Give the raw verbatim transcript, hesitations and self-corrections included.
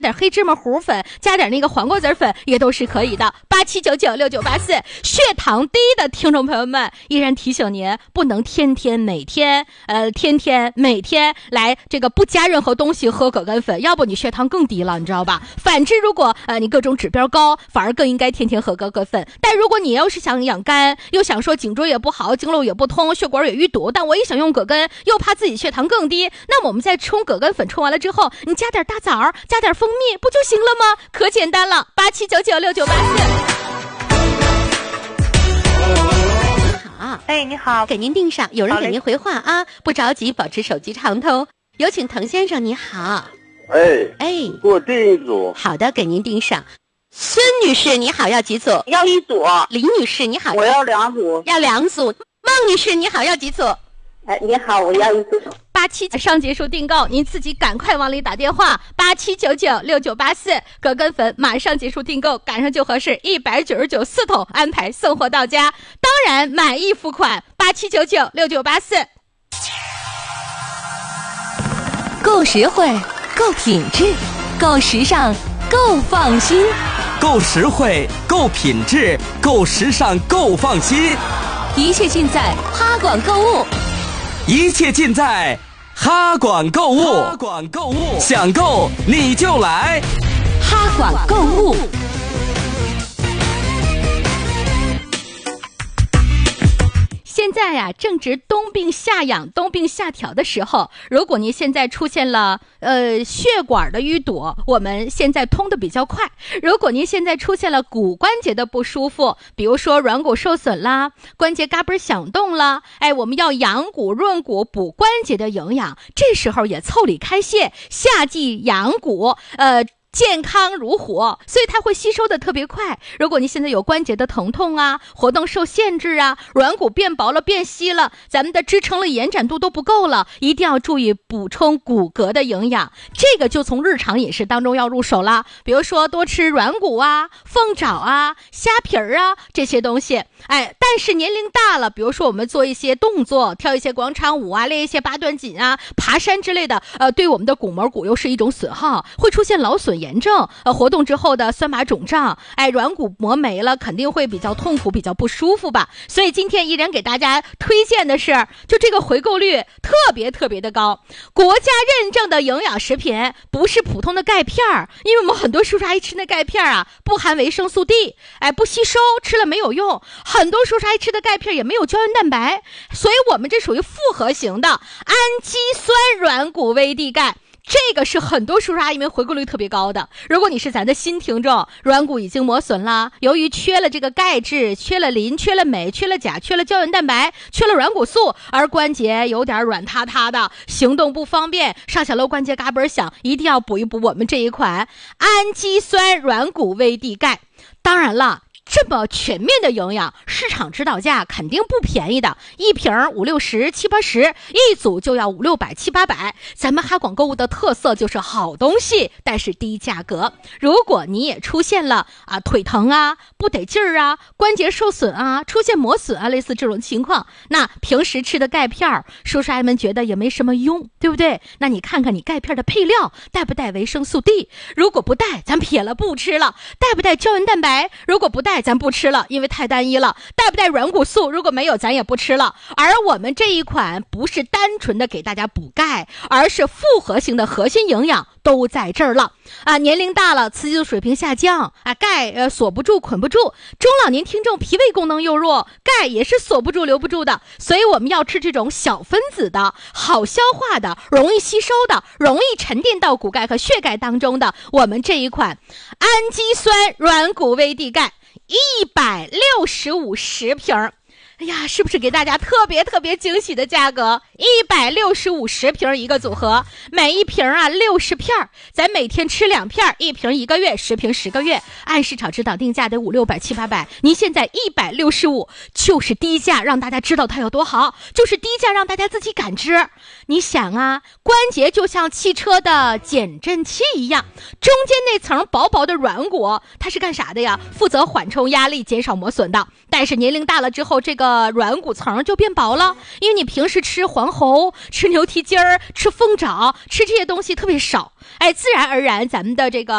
点黑芝麻糊粉，加点那个黄瓜子粉也都是可以的。八七九九六九八四，血糖低的听众朋友们，依然提醒您不能天天每天呃天天每天来这个不加任何东西喝葛根粉，要不你血糖更低了，你知道吧？反之，如果呃你各种指标高，反而更应该天天喝葛根粉。但如果你要是想养肝，又想说颈椎也不好，经络也不通，血管也淤堵，但我也想用葛根，又怕自己血糖更低，那么我们在冲葛根粉冲完了之后，你加点大枣，加点蜂蜜不就行了吗？可简单了。八七九九六九八四。好， 哎，你好， 给您订上，有人给您回话啊，不着急，保持手机畅通。有请滕先生，你好。 哎哎， 给我订一组。 好的，给您订上。孙女士，你好，要几组？ 要一组。 李女士，你好， 我要两组。 要两组。孟女士，你好，要几组？ 哎，你好，我要一组。 八七上结束订购，您自己赶快往里打电话，八七九九六九八四，葛根粉马上结束订购，赶上就合适，一百九十九四桶，安排送货到家。当然满意付款，八七九九六九八四。 够实惠，够品质，够时尚，够放心。 够实惠，够品质，够时尚，够放心。 一切尽在哈管购物。 一切尽在哈管购物。哈管购物，想购你就来哈管购物。 现在呀、啊，正值冬病夏养、冬病夏调的时候。如果您现在出现了呃血管的淤堵，我们现在通的比较快。如果您现在出现了骨关节的不舒服，比如说软骨受损啦，关节嘎嘣响动啦，哎，我们要养骨、润骨、补关节的营养，这时候也凑里开泄，夏季养骨，呃。健康如火，所以它会吸收的特别快。如果您现在有关节的疼痛啊，活动受限制啊，软骨变薄了变稀了，咱们的支撑力延展度都不够了，一定要注意补充骨骼的营养。这个就从日常饮食当中要入手了，比如说多吃软骨啊、凤爪啊、虾皮儿啊这些东西。哎，但是年龄大了，比如说我们做一些动作，跳一些广场舞啊，练一些八段锦啊、爬山之类的，呃，对我们的骨膜骨又是一种损耗，会出现劳损炎症，呃，活动之后的酸麻肿胀，哎，软骨膜没了，肯定会比较痛苦，比较不舒服吧。所以今天依然给大家推荐的是，就这个回购率特别特别的高，国家认证的营养食品，不是普通的钙片儿，因为我们很多叔叔阿姨吃那钙片啊，不含维生素 D， 哎，不吸收，吃了没有用。很多叔叔阿姨吃的钙片也没有胶原蛋白，所以我们这属于复合型的氨基酸软骨微地钙。这个是很多叔叔阿姨们回购率特别高的。如果你是咱的新听众，软骨已经磨损了，由于缺了这个钙质，缺了磷，缺了镁，缺了钾，缺了胶原蛋白，缺了软骨素，而关节有点软塌塌的，行动不方便，上下楼关节嘎嘣响，一定要补一补我们这一款氨基酸软骨微地钙。当然了，这么全面的营养，市场指导价肯定不便宜的，一瓶五六十七八十，一组就要五六百七八百。咱们哈管购物的特色就是好东西，但是低价格。如果你也出现了啊腿疼啊、不得劲儿啊、关节受损啊、出现磨损啊，类似这种情况，那平时吃的钙片，叔叔阿姨们觉得也没什么用，对不对？那你看看你钙片的配料带不带维生素 D？ 如果不带，咱撇了不吃了。带不带胶原蛋白？如果不带，咱不吃了，因为太单一了。带不带软骨素？如果没有，咱也不吃了。而我们这一款不是单纯的给大家补钙，而是复合型的核心营养都在这儿了啊！年龄大了，雌激素水平下降啊，钙呃锁不住、捆不住；中老年听众脾胃功能又弱，钙也是锁不住、留不住的。所以我们要吃这种小分子的、好消化的、容易吸收的、容易沉淀到骨钙和血钙当中的，我们这一款氨基酸软骨微地钙。一百六十五十瓶，哎呀，是不是给大家特别特别惊喜的价格？一百六十五十瓶一个组合，每一瓶啊六十片，咱每天吃两片，一瓶一个月，十瓶十个月，按市场指导定价得五六百七八百。您现在一百六十五，就是低价，让大家知道它有多好，就是低价让大家自己感知。你想啊，关节就像汽车的减震器一样，中间那层薄薄的软骨，它是干啥的呀？负责缓冲压力，减少磨损的。但是年龄大了之后，这个个软骨层就变薄了，因为你平时吃黄喉、吃牛蹄筋儿、吃凤爪、吃这些东西特别少，哎，自然而然咱们的这个